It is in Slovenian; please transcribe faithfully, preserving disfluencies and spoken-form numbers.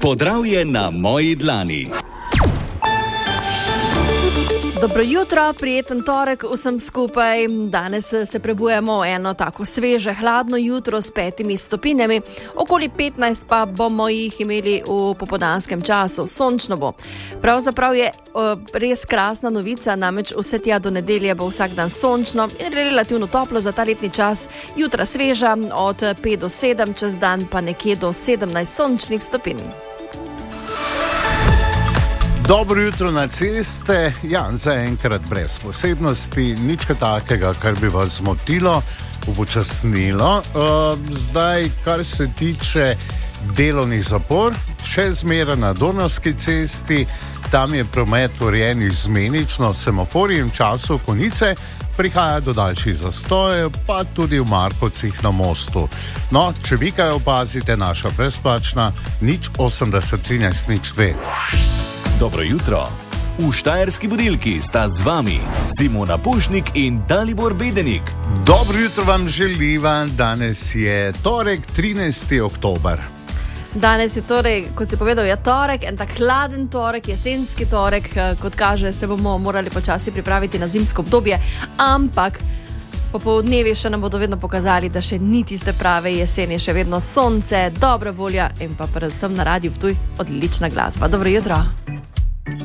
Podravje na moji dlani. Dobro jutro, prijeten torek vsem skupaj. Danes se prebujemo eno tako sveže, hladno jutro s petimi stopinjami. Okoli petnajst pa bomo jih imeli v popoldanskem času. Sončno bo. Pravzaprav je o, res krasna novica, namreč vse tja do nedelje bo vsak dan sončno in relativno toplo za ta letni čas. Jutra sveža od pet do sedem, čez dan pa nekje do sedemnajst sončnih stopinj. Dobro jutro na ceste, ja, zaenkrat brez posebnosti, nič takega, kar bi vas zmotilo, upočasnilo. Uh, zdaj, kar se tiče delovnih zapor, še zmeraj na Donavski cesti, tam je promet urejen izmenično, semaforji in času konice, prihaja do daljših zastojev, pa tudi v Markovcih na mostu. No, če vi kaj opazite, naša brezplačna nič osemdeset trinajst nič dve. Dobro jutro. V Štajerski budilki sta z vami Simona Pušnik in Dalibor Bedenik. Dobro jutro vam želiva, danes je torek, trinajsti oktober. Danes je torej, kot si povedal, je torek, en tak hladen torek, jesenski torek, kot kaže, se bomo morali počasi pripraviti na zimsko obdobje, ampak popoldnevi še nam bodo vedno pokazali, da še ni tiste prave jeseni, še vedno sonce, dobra volja in pa predvsem na Radiu Ptuj odlična glasba. Dobro jutro.